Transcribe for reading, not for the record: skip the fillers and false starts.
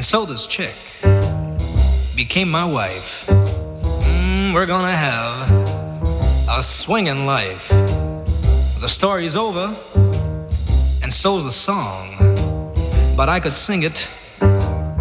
And so this chick became my wife. We're gonna have a swinging life. The story's over, and so's the song. But I could sing it